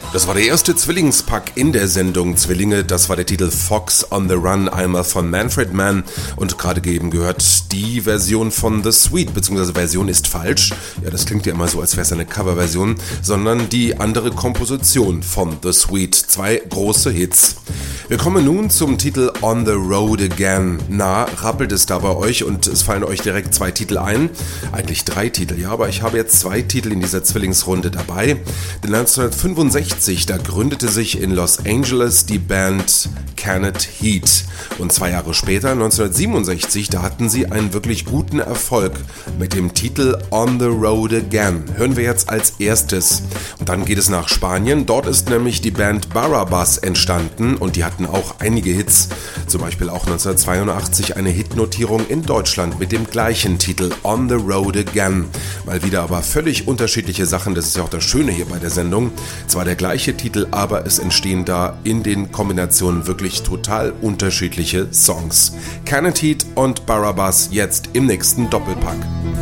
Das war der erste Zwillingspack in der Sendung Zwillinge. Das war der Titel Fox on the Run, einmal von Manfred Mann und gerade eben gehört die Version von The Sweet, beziehungsweise Version ist falsch. Ja, das klingt ja immer so, als wäre es eine Coverversion, sondern die andere Komposition von The Sweet. 2 große Hits. Wir kommen nun zum Titel On the Road Again. Na, rappelt es da bei euch und es fallen euch direkt 2 Titel ein? Eigentlich 3 Titel, ja, aber ich habe jetzt 2 Titel in dieser Zwillingsrunde dabei. Denn 1965, da gründete sich in Los Angeles die Band Canned Heat. Und 2 Jahre später, 1967, da hatten sie einen wirklich guten Erfolg mit dem Titel On the Road Again. Hören wir jetzt als erstes. Und dann geht es nach Spanien. Dort ist nämlich die Band Barrabás entstanden und die hatten auch einige Hits. Zum Beispiel auch 1982 eine Hitnotierung in Deutschland mit dem gleichen Titel On the Road Again. Mal wieder aber völlig unterschiedliche Sachen, das ist ja auch das Schöne hier bei der Sendung. Zwar der gleiche Titel, aber es entstehen da in den Kombinationen wirklich total unterschiedliche Songs. Canned Heat und Barrabás jetzt im nächsten Doppelpack.